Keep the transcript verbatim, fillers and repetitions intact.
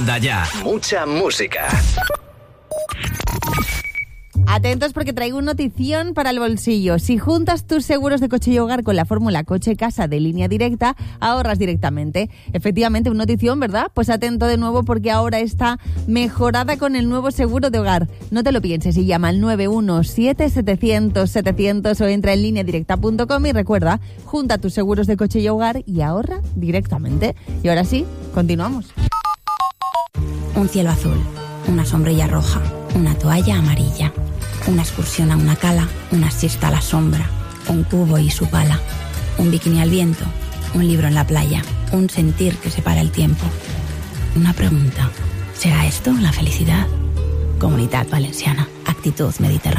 Manda ya. Mucha música. Atentos porque traigo una notición para el bolsillo. Si juntas tus seguros de coche y hogar con la fórmula coche-casa de Línea Directa, ahorras directamente. Efectivamente, una notición, ¿verdad? Pues atento de nuevo porque ahora está mejorada con el nuevo seguro de hogar. No te lo pienses y llama al nueve uno siete, setecientos, setecientos o entra en línea directa punto com y recuerda, junta tus seguros de coche y hogar y ahorra directamente. Y ahora sí, continuamos. Un cielo azul, una sombrilla roja, una toalla amarilla. Una excursión a una cala, una siesta a la sombra, un cubo y su pala, un bikini al viento, un libro en la playa, un sentir que separa el tiempo. Una pregunta, ¿será esto la felicidad? Comunitat Valenciana, actitud mediterránea.